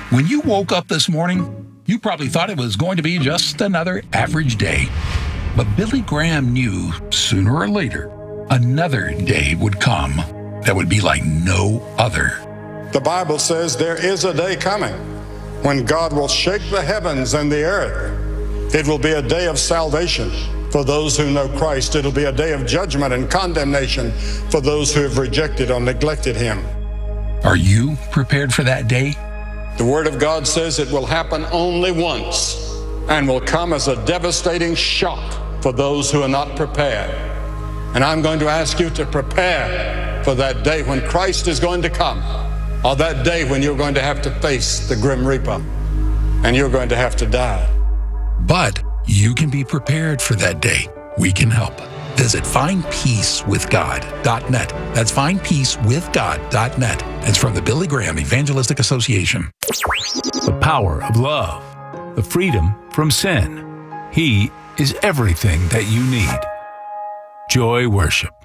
When you woke up this morning, you probably thought it was going to be just another average day. But Billy Graham knew sooner or later, another day would come that would be like no other. The Bible says there is a day coming when God will shake the heavens and the earth. It will be a day of salvation for those who know Christ. It'll be a day of judgment and condemnation for those who have rejected or neglected Him. Are you prepared for that day? The Word of God says it will happen only once and will come as a devastating shock for those who are not prepared. And I'm going to ask you to prepare for that day when Christ is going to come, or that day when you're going to have to face the grim reaper and you're going to have to die. But you can be prepared for that day. We can help. Visit findpeacewithgod.net. That's findpeacewithgod.net. It's from the Billy Graham Evangelistic Association. The power of love, the freedom from sin. He is everything that you need. Joy Worship.